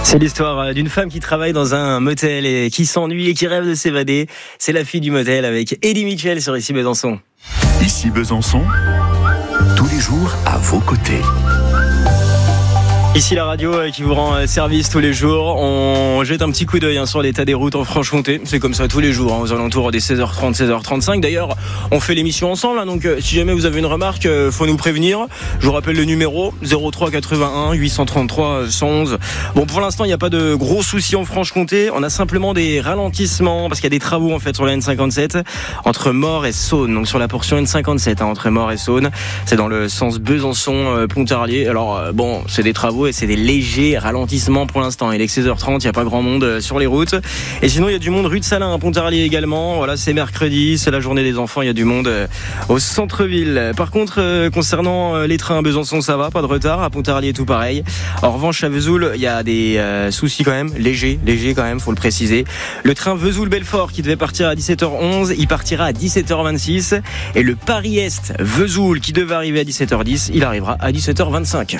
C'est l'histoire d'une femme qui travaille dans un motel et qui s'ennuie et qui rêve de s'évader. C'est la fille du motel avec Eddie Mitchell sur Ici Besançon. Ici Besançon, tous les jours à vos côtés. Ici la radio qui vous rend service tous les jours. On jette un petit coup d'œil sur l'état des routes en Franche-Comté. C'est comme ça tous les jours, aux alentours des 16h30, 16h35. D'ailleurs, on fait l'émission ensemble, donc si jamais vous avez une remarque, faut nous prévenir. Je vous rappelle le numéro 03 81 833 111. Bon, pour l'instant, il n'y a pas de gros soucis en Franche-Comté. On a simplement des ralentissements parce qu'il y a des travaux en fait sur la N57 entre Maure et Saône. Donc sur la portion N57 entre Maure et Saône, c'est dans le sens Besançon-Pontarlier. Alors bon, c'est des travaux et c'est des légers ralentissements pour l'instant. Il est 16h30, il n'y a pas grand monde sur les routes. Et sinon, il y a du monde rue de Salins à Pontarlier également. Voilà, c'est mercredi, c'est la journée des enfants, il y a du monde au centre-ville. Par contre, concernant les trains à Besançon, ça va, pas de retard. À Pontarlier, tout pareil. En revanche, à Vesoul, il y a des soucis quand même, légers quand même, faut le préciser. Le train Vesoul-Belfort qui devait partir à 17h11, il partira à 17h26. Et le Paris-Est Vesoul qui devait arriver à 17h10, il arrivera à 17h25.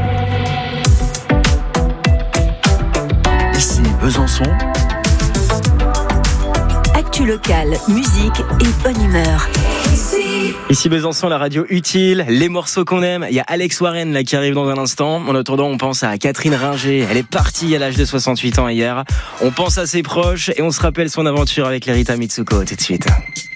Ici Besançon. Actu locale, musique et bonne humeur. Ici Besançon, la radio utile, les morceaux qu'on aime. Il y a Alex Warren là qui arrive dans un instant. En attendant, on pense à Catherine Ringer. Elle est partie à l'âge de 68 ans hier. On pense à ses proches et on se rappelle son aventure avec l'Erita Mitsuko tout de suite.